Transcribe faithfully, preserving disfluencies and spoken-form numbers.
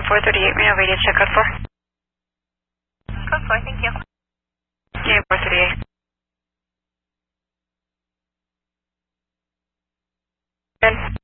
four thirty-eight, Reno radio check code four. Code four, thank you. Unit four thirty-eight. Good.